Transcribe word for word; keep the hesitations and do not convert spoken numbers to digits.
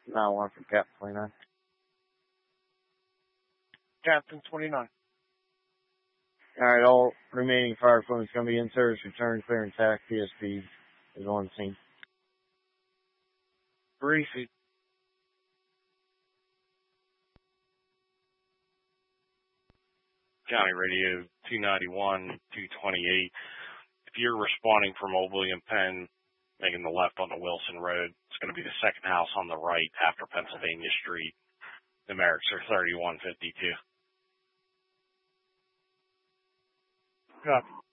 nine one for Captain twenty-nine. Captain twenty-nine. All right, all remaining fire phones going to be in service, return, clear, intact. P S P is on scene. Briefing. County Radio two ninety-one, two twenty-eight. If you're responding from Old William Penn, making the left on the Wilson Road, it's going to be the second house on the right after Pennsylvania Street. The Merricks are thirty-one fifty-two. Copy.